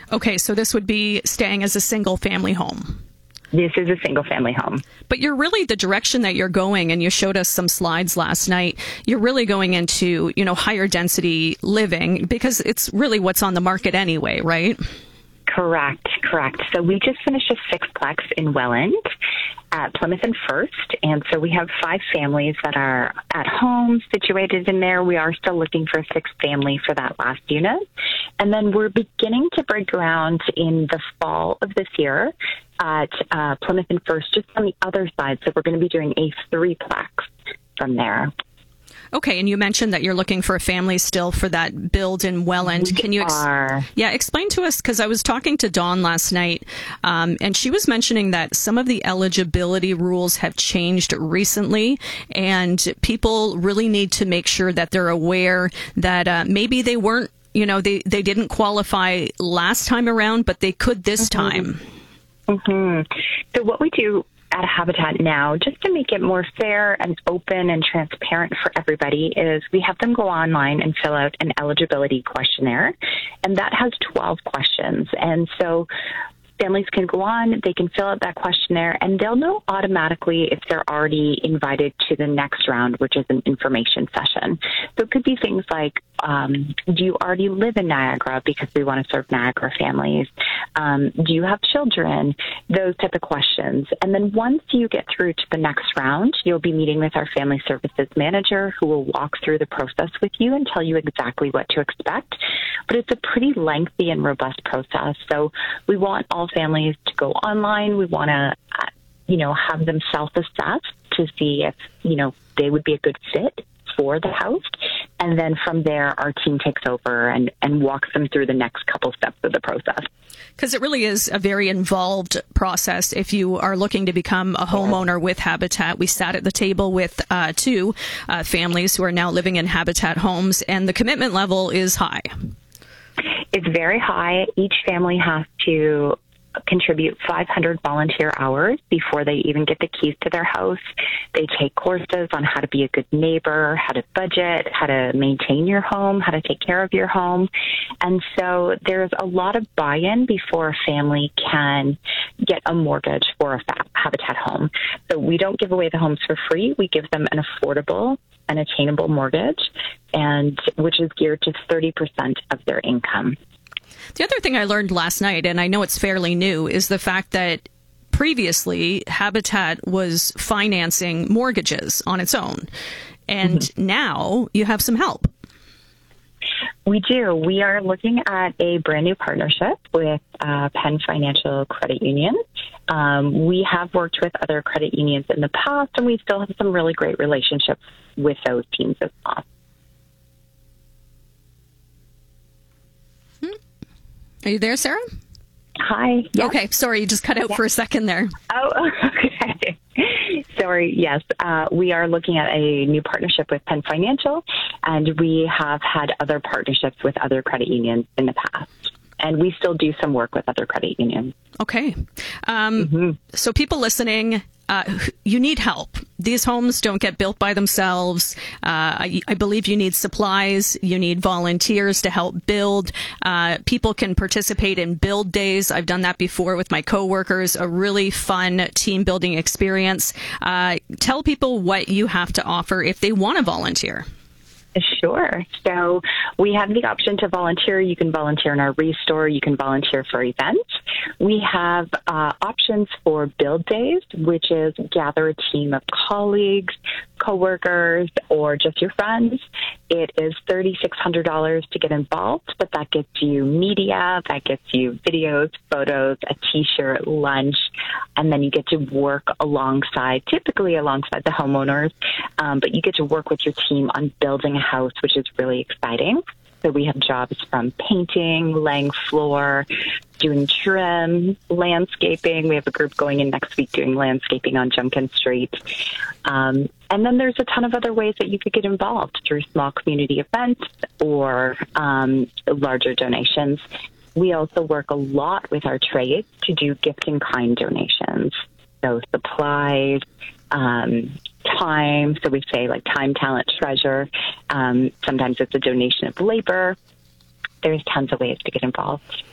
Okay, so this would be staying as a single family home. This is a single family home. But you're really the direction that you're going, and you showed us some slides last night. You're really going into, higher density living because it's really what's on the market anyway, right? Correct. So we just finished a sixplex in Welland at Plymouth and First. And so we have 5 families that are at home situated in there. We are still looking for a 6th family for that last unit. And then we're beginning to break ground in the fall of this year at Plymouth and First, just on the other side. So we're going to be doing a 3-plex from there. Okay, and you mentioned that you're looking for a family still for that build in Welland. Can you explain to us, because I was talking to Dawn last night, and she was mentioning that some of the eligibility rules have changed recently, and people really need to make sure that they're aware that maybe they weren't, they didn't qualify last time around, but they could this time. So what we do at Habitat now, just to make it more fair and open and transparent for everybody, is we have them go online and fill out an eligibility questionnaire, and that has 12 questions. And so families can go on, they can fill out that questionnaire, and they'll know automatically if they're already invited to the next round, which is an information session. So it could be things like, do you already live in Niagara, because we want to serve Niagara families? Do you have children? Those type of questions. And then once you get through to the next round, you'll be meeting with our family services manager, who will walk through the process with you and tell you exactly what to expect. But it's a pretty lengthy and robust process. So we want all families to go online. We want to, have them self-assess to see if, they would be a good fit for the house. And then from there, our team takes over and walks them through the next couple steps of the process. Because it really is a very involved process if you are looking to become a homeowner with Habitat. We sat at the table with 2 families who are now living in Habitat homes, and the commitment level is high. It's very high. Each family has to contribute 500 volunteer hours before they even get the keys to their house. They take courses on how to be a good neighbor, how to budget, how to maintain your home, how to take care of your home. And so there's a lot of buy-in before a family can get a mortgage for a Habitat home. So we don't give away the homes for free. We give them an affordable and attainable mortgage, and which is geared to 30% of their income. The other thing I learned last night, and I know it's fairly new, is the fact that previously Habitat was financing mortgages on its own. And now you have some help. We do. We are looking at a brand new partnership with Penn Financial Credit Union. We have worked with other credit unions in the past, and we still have some really great relationships with those teams as well. Are you there, Sarah? Hi. Yes. Okay, sorry, you just cut out for a second there. Oh, okay. Sorry, yes. We are looking at a new partnership with Penn Financial, and we have had other partnerships with other credit unions in the past. And we still do some work with other credit unions. Okay. So people listening, you need help. These homes don't get built by themselves. I believe you need supplies. You need volunteers to help build. People can participate in build days. I've done that before with my coworkers. A really fun team building experience. Tell people what you have to offer if they want to volunteer. Sure. So we have the option to volunteer. You can volunteer in our Restore. You can volunteer for events. We have options for build days, which is gather a team of colleagues, coworkers, or just your friends. It is $3,600 to get involved, but that gets you media, that gets you videos, photos, a T-shirt, lunch, and then you get to work typically alongside the homeowners, but you get to work with your team on building a house, which is really exciting. So we have jobs from painting, laying floor, doing trim, landscaping. We have a group going in next week doing landscaping on Junkin Street. And then there's a ton of other ways that you could get involved through small community events or larger donations. We also work a lot with our trades to do gift-in-kind donations. So supplies, time, so we say like time, talent, treasure. Sometimes it's a donation of labor. There's tons of ways to get involved.